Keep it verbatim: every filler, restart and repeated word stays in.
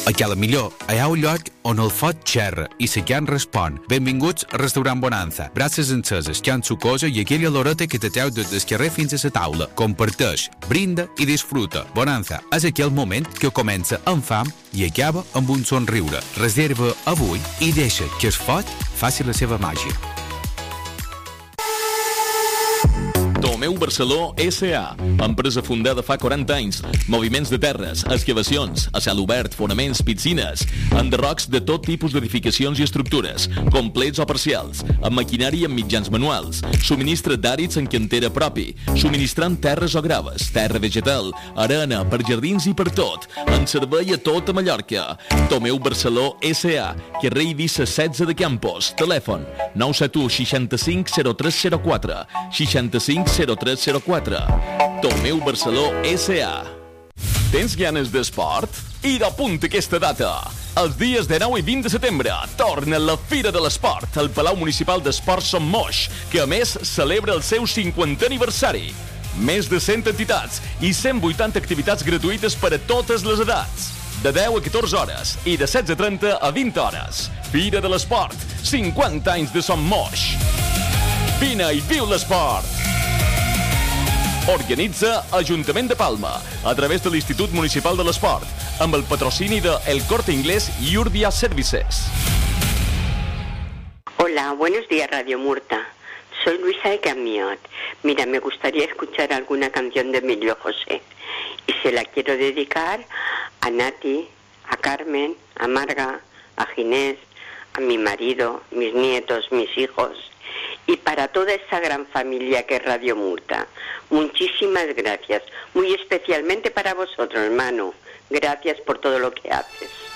Aquí a la millor, hi ha un lloc on el foc xerra i la carn respon. Benvinguts al restaurant Bonanza. Braces enceses, carn sucosa i aquella loreta que te treu des del carrer fins a la taula. Comparteix, brinda i disfruta. Bonanza és aquell moment que comença amb fam i acaba amb un somriure. Reserva avui i deixa que el foc faci la seva màgia. Tomeu Barceló S A, empresa fundada fa quaranta anys. Moviments de terres, excavacions, a cel obert, fonaments, piscines, enderrocs de tot tipus d'edificacions i estructures, complets o parcials, amb maquinari i amb mitjans manuals. Subministra d'àrids en cantera propi, subministrant terres o graves, terra vegetal, arena, per jardins i per tot. En servei a tota Mallorca. Tomeu Barceló S A, carrer Eivissa setze de Campos. Telèfon nou set u seixanta-cinc zero tres zero quatre, seixanta-cinc zero tres zero quatre. Tomeu Barceló S A. Tens ganes d'esport? I d'apunta aquesta data. Els dies dinou i vint de setembre torna la Fira de l'Esport al Palau Municipal d'Esports Son Moix, que a més celebra el seu cinquantè aniversari. Més de cent entitats i cent vuitanta activitats gratuïtes per a totes les edats. De deu a catorze hores i de setze a trenta a vint hores. Fira de l'Esport, cinquanta anys de Son Moix. Vine i viu l'esport! Organitza Ajuntament de Palma a través de l'Institut Municipal de l'Esport amb el patrocini de El Corte Inglés y Urdia Services. Hola, buenos días Radio Murta. Soy Luisa de Camiot. Mira, me gustaría escuchar alguna canción de Emilio José y se la quiero dedicar a Nati, a Carmen, a Marga, a Ginés, a mi marido, mis nietos, mis hijos y para toda esa gran familia que es Radio Murta. Muchísimas gracias, muy especialmente para vosotros, hermano. Gracias por todo lo que haces.